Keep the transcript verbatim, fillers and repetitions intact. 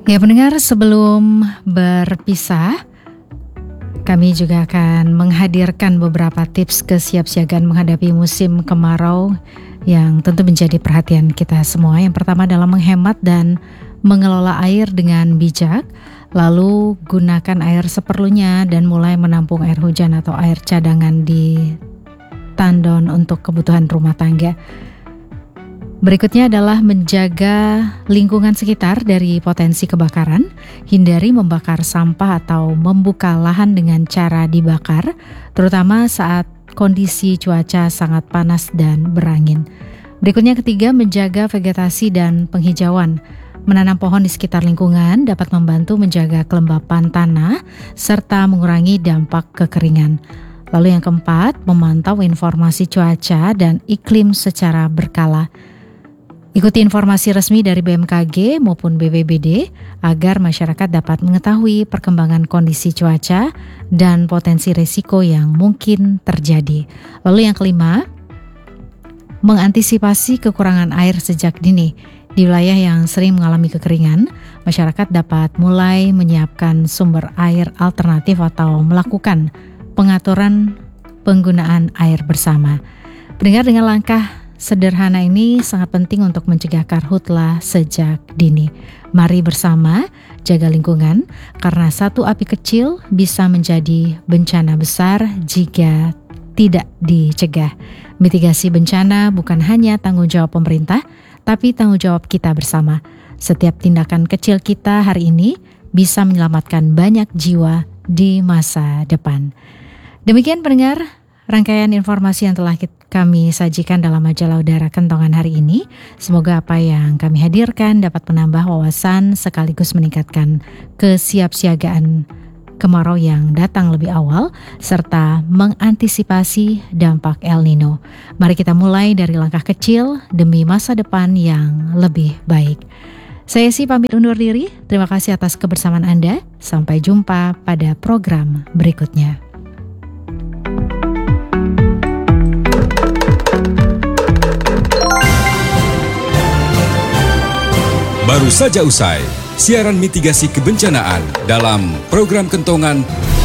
Ya pendengar, sebelum berpisah, kami juga akan menghadirkan beberapa tips kesiapsiagaan menghadapi musim kemarau yang tentu menjadi perhatian kita semua. Yang pertama adalah menghemat dan mengelola air dengan bijak, lalu gunakan air seperlunya dan mulai menampung air hujan atau air cadangan di tandon untuk kebutuhan rumah tangga. Berikutnya adalah menjaga lingkungan sekitar dari potensi kebakaran. Hindari membakar sampah atau membuka lahan dengan cara dibakar, terutama saat kondisi cuaca sangat panas dan berangin. Berikutnya ketiga, menjaga vegetasi dan penghijauan. Menanam pohon di sekitar lingkungan dapat membantu menjaga kelembapan tanah serta mengurangi dampak kekeringan. Lalu yang keempat, memantau informasi cuaca dan iklim secara berkala. Ikuti informasi resmi dari B M K G maupun B P B D agar masyarakat dapat mengetahui perkembangan kondisi cuaca dan potensi risiko yang mungkin terjadi. Lalu yang kelima, mengantisipasi kekurangan air sejak dini. Di wilayah yang sering mengalami kekeringan, masyarakat dapat mulai menyiapkan sumber air alternatif atau melakukan pengaturan penggunaan air bersama. Pendengar, dengan langkah sederhana ini sangat penting untuk mencegah karhutlah sejak dini. Mari bersama jaga lingkungan, karena satu api kecil bisa menjadi bencana besar jika tidak dicegah. Mitigasi bencana bukan hanya tanggung jawab pemerintah, tapi tanggung jawab kita bersama. Setiap tindakan kecil kita hari ini bisa menyelamatkan banyak jiwa di masa depan. Demikian pendengar, rangkaian informasi yang telah kami sajikan dalam majalah Udara Kentongan hari ini. Semoga apa yang kami hadirkan dapat menambah wawasan sekaligus meningkatkan kesiapsiagaan kemarau yang datang lebih awal serta mengantisipasi dampak El Nino. Mari kita mulai dari langkah kecil demi masa depan yang lebih baik. Saya sih pamit undur diri. Terima kasih atas kebersamaan Anda. Sampai jumpa pada program berikutnya. Baru saja usai siaran mitigasi kebencanaan dalam program Kentongan